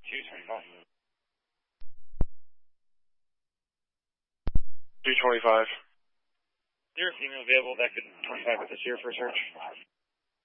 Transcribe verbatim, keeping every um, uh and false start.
two twenty-five. two twenty-five. Is there a female available that could twenty-five with us here for a search?